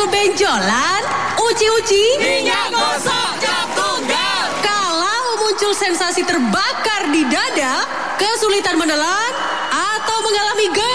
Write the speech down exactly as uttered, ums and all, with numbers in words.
pukul benjolan, uci-uci, minyak gosok cap tunggal. Kalau muncul sensasi terbakar di dada, kesulitan menelan, atau mengalami gatal